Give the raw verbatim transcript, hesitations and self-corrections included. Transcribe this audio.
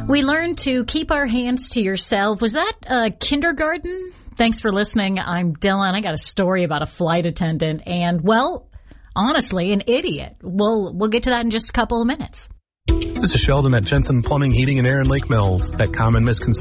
We learned to keep our hands to yourself. Was that uh, kindergarten? Thanks for listening. I'm Dylan. I got a story about a flight attendant and, well, honestly, an idiot. We'll we'll get to that in just a couple of minutes. This is Sheldon at Jensen Plumbing, Heating, and Air in Lake Mills. That common misconception